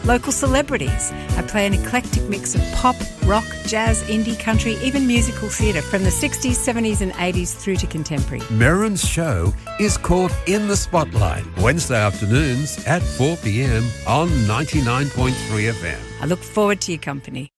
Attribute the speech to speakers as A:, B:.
A: local celebrities. I play an eclectic mix of pop, rock, jazz, indie, country, even musical theatre from the 60s, 70s and 80s through to contemporary.
B: Merrin's show is called In the Spotlight, Wednesday afternoons at 4 p.m. on 99.3 FM.
A: I look forward to your company.